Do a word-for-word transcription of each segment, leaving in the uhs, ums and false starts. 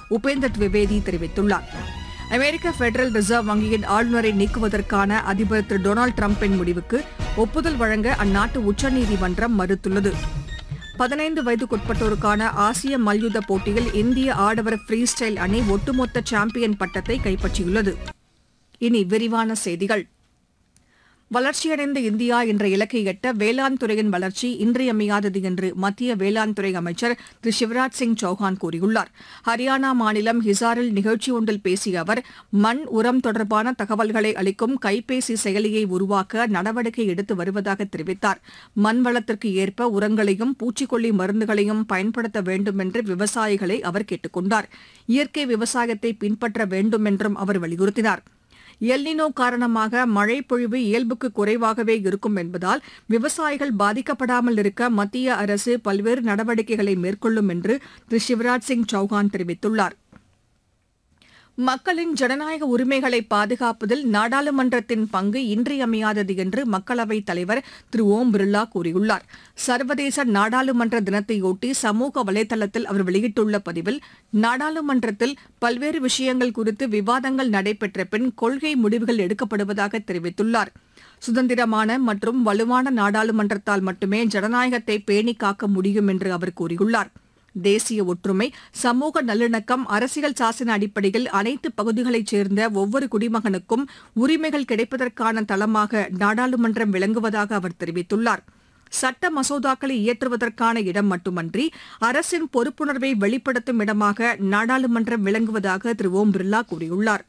உபேந்தர் திவிவேதி தெரிவித்துள்ளார். அமெரிக்க federal reserve வங்கியின் ஆளுநரை நீக்குவதற்கான அதிபர் திரு டொனால்டு டிரம்பின் முடிவுக்கு ஒப்புதல் வழங்க அந்நாட்டு உச்சநீதிமன்றம் மறுத்துள்ளது. பதினைந்து வயதுக்குட்பட்டோருக்கான ஆசிய மல்யுத்த போட்டியில் இந்திய ஆடவர் ஃப்ரீ ஸ்டைல் அணி ஒட்டுமொத்த சாம்பியன் பட்டத்தை கைப்பற்றியுள்ளது. இனி விரிவான செய்திகள். வளர்ச்சியடைந்த இந்தியா என்ற இலக்கை எட்ட வேளாண் துறையின் வளர்ச்சி இன்றியமையாதது என்று மத்திய வேளாண் துறை அமைச்சர் திரு சிவராஜ் சிங் சௌஹான் கூறியுள்ளார். ஹரியானா மாநிலம் ஹிசாரில் நிகழ்ச்சி ஒன்றில் பேசிய அவர், மண் உரம் தொடர்பான தகவல்களை அளிக்கும் கைபேசி செயலியை உருவாக்க நடவடிக்கை எடுத்து வருவதாக தெரிவித்தார். மண் வளத்திற்கு ஏற்ப உரங்களையும் பூச்சிக்கொல்லி மருந்துகளையும் பயன்படுத்த வேண்டும் என்று விவசாயிகளை அவர் கேட்டுக் கொண்டார். இயற்கை விவசாயத்தை பின்பற்ற வேண்டும் என்றும் அவர் வலியுறுத்தினார். எல்னினோ காரணமாக மழை பொழிவு இயல்புக்கு குறைவாகவே இருக்கும் என்பதால் விவசாயிகள் பாதிக்கப்படாமல் இருக்க மத்திய அரசு பல்வேறு நடவடிக்கைகளை மேற்கொள்ளும் என்று திரு சிவராஜ் சிங் சௌஹான் தெரிவித்துள்ளார். மக்களின் ஜனநாயக உரிமைகளை பாதுகாப்பதில் நாடாளுமன்றத்தின் பங்கு இன்றியமையாதது என்று மக்களவைத் தலைவர் திரு ஓம் பிர்லா கூறியுள்ளார். சர்வதேச நாடாளுமன்ற தினத்தையொட்டி சமூக வலைதளத்தில் அவர் வெளியிட்டுள்ள பதிவில், நாடாளுமன்றத்தில் பல்வேறு விஷயங்கள் குறித்து விவாதங்கள் நடைபெற்ற பின் கொள்கை முடிவுகள் எடுக்கப்படுவதாக தெரிவித்துள்ளார். சுதந்திரமான மற்றும் வலுவான நாடாளுமன்றத்தால் மட்டுமே ஜனநாயகத்தை பேணிக் காக்க முடியும் என்று அவர் கூறியுள்ளார். தேசிய ஒற்றுமை, சமூக நல்லிணக்கம், அரசியல் சாசன அடிப்படையில் அனைத்து பகுதிகளைச் சேர்ந்த ஒவ்வொரு குடிமகனுக்கும் உரிமைகள் கிடைப்பதற்கான தளமாக நாடாளுமன்றம் விளங்குவதாக அவர் தெரிவித்துள்ளார். சட்ட மசோதாக்களை இயற்றுவதற்கான இடம் மட்டுமன்றி அரசின் பொறுப்புணர்வை வெளிப்படுத்தும் இடமாக நாடாளுமன்றம் விளங்குவதாக திரு ஓம் பிர்லா கூறியுள்ளார்.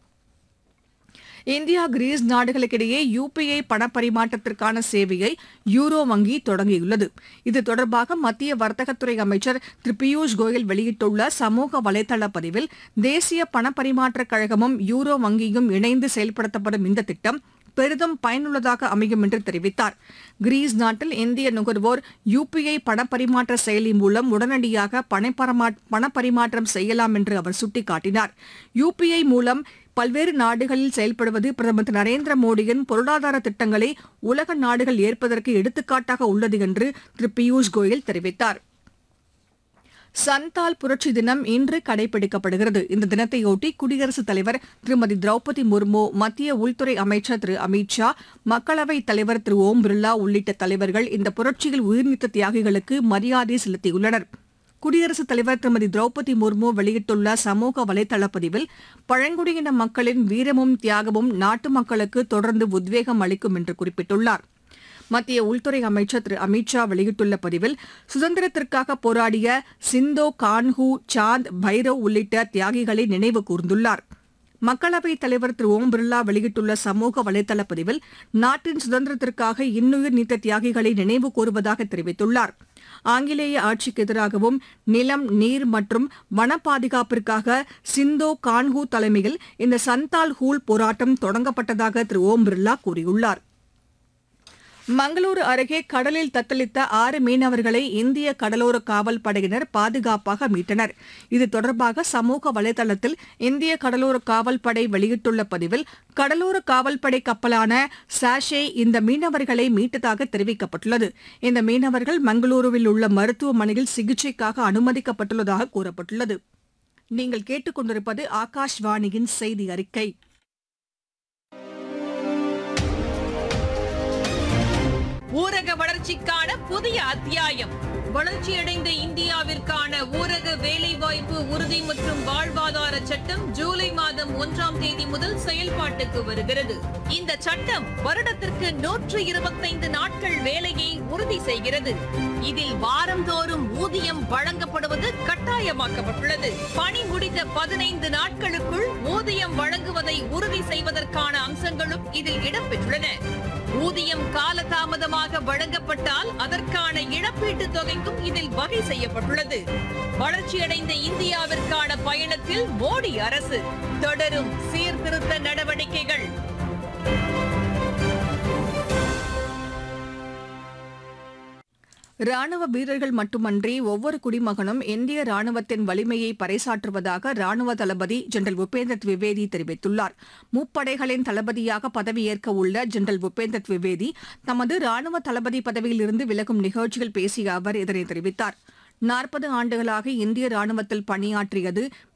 இந்தியா கிரீஸ் நாடுகளுக்கிடையே யுபிஐ பணப்பரிமாற்றத்திற்கான சேவையை யூரோ வங்கி தொடங்கியுள்ளது. இது தொடர்பாக மத்திய வர்த்தகத்துறை அமைச்சர் திரு பியூஷ் கோயல் வெளியிட்டுள்ள சமூக வலைதள பதிவில், தேசிய பணப்பரிமாற்றக் கழகமும் யூரோ வங்கியும் இணைந்து செயல்படுத்தப்படும் இந்த திட்டம் பெரிதும் பயனுள்ளதாக அமையும் என்று தெரிவித்தார். கிரீஸ் நாட்டில் இந்திய நுகர்வோர் யுபிஐ பணப்பரிமாற்ற செயலி மூலம் உடனடியாக பணப்பரிமாற்றம் செய்யலாம் என்று அவர் சுட்டிக்காட்டினார். யுபிஐ மூலம் பல்வேறு நாடுகளில் செயல்படுவது பிரதமர் திரு நரேந்திர மோடியின் பொருளாதார திட்டங்களை உலக நாடுகள் ஏற்பதற்கு எடுத்துக்காட்டாக உள்ளது என்று திரு பியூஷ் கோயல் தெரிவித்தார். சந்தால் புரட்சி தினம் இன்று கடைபிடிக்கப்படுகிறது. இந்த தினத்தையொட்டி குடியரசுத் தலைவர் திருமதி திரௌபதி முர்மு, மத்திய உள்துறை அமைச்சர் திரு அமித் ஷா, மக்களவைத் தலைவர் திரு ஓம் பிர்லா உள்ளிட்ட தலைவர்கள் இந்த புரட்சியில் உயிர்நீத்த தியாகிகளுக்கு மரியாதை செலுத்தியுள்ளனர். குடியரசுத் தலைவர் திருமதி திரௌபதி முர்மு வெளியிட்டுள்ள சமூக வலைதள பதிவில், பழங்குடியின மக்களின் வீரமும் தியாகமும் நாட்டு மக்களுக்கு தொடர்ந்து உத்வேகம் அளிக்கும் என்று குறிப்பிட்டுள்ளார். மத்திய உள்துறை அமைச்சர் திரு அமித் ஷா வெளியிட்டுள்ள பதிவில், சுதந்திரத்திற்காக போராடிய சிந்தோ, கான்ஹூ, சாந்த், பைரவ் உள்ளிட்ட தியாகிகளை நினைவு கூர்ந்துள்ளார். மக்களவைத் தலைவர் திரு ஓம் பிர்லா வெளியிட்டுள்ள சமூக வலைதள பதிவில், நாட்டின் சுதந்திரத்திற்காக இன்னுயிர் நீத்த தியாகிகளை நினைவு கூறுவதாக தெரிவித்துள்ளார். ஆங்கிலேய ஆட்சிக்கு எதிராகவும் நிலம், நீர் மற்றும் வன பாதுகாப்பிற்காக சிந்தோ, கான்ஹூ தலைமையில் இந்த சந்தால் ஹூல் போராட்டம் தொடங்கப்பட்டதாக திரு ஓம் பிர்லா கூறியுள்ளார். மங்களூரு அருகே கடலில் தத்தளித்த ஆறு மீனவர்களை இந்திய கடலோர காவல் படையினர் பாதுகாப்பாக மீட்டனர். இது தொடர்பாக சமூக வலைதளத்தில் இந்திய கடலோர காவல் படை வெளியிட்டுள்ள பதிவில், கடலோர காவல்படை கப்பலான சாஷே இந்த மீனவர்களை மீட்டதாக தெரிவிக்கப்பட்டுள்ளது. இந்த மீனவர்கள் மங்களூருவில் உள்ள மருத்துவமனையில் சிகிச்சைக்காக அனுமதிக்கப்பட்டுள்ளதாக கூறப்பட்டுள்ளது. நீங்கள் கேட்டுக் கொண்டிருப்பது ஆகாஷ்வாணியின் செய்தி அறிக்கை. ஊரக வளர்ச்சிக்கான புதிய அத்தியாயம். வளர்ச்சியடைந்த இந்தியாவிற்கான ஊரக வேலைவாய்ப்பு உறுதி மற்றும் வாழ்வாதார சட்டம் ஜூலை மாதம் ஒன்றாம் தேதி முதல் செயல்பாட்டுக்கு வருகிறது. இந்த சட்டம் வருடத்திற்கு நூற்று இருபத்தைந்து நாட்கள் வேலையை உறுதி செய்கிறது. இதில் வாரந்தோறும் ஊதியம் வழங்கப்படுவது கட்டாயமாக்கப்பட்டுள்ளது. பணி முடிந்த பதினைந்து நாட்களுக்குள் ஊதியம் வழங்குவதை உறுதி செய்வதற்கான அம்சங்களும் இதில் இடம்பெற்றுள்ளன. ஊதியம் காலதாமதமாக வழங்கப்பட்டால் அதற்கான இழப்பீட்டுத் தொகைக்கும் இதில் வகை செய்யப்பட்டுள்ளது. வளர்ச்சியடைந்த இந்தியாவிற்கான பயணத்தில் மோடி அரசு தொடரும் சீர்திருத்த நடவடிக்கைகள். ராணுவ வீரர்கள் மட்டுமன்றி ஒவ்வொரு குடிமகனும் இந்திய ராணுவத்தின் வலிமையை பறைசாற்றுவதாக ராணுவ தளபதி ஜெனரல் உபேந்தர் திவிவேதி தெரிவித்துள்ளார். முப்படைகளின் தளபதியாக பதவியேற்க உள்ள ஜெனரல் உபேந்தர் திவிவேதி தமது ராணுவ தளபதி பதவியிலிருந்து விலகும் நிகழ்ச்சியில் பேசிய அவர் இதனை தெரிவித்தார். நாற்பது ஆண்டுகளாக இந்திய ராணுவத்தில் பணியாற்றியது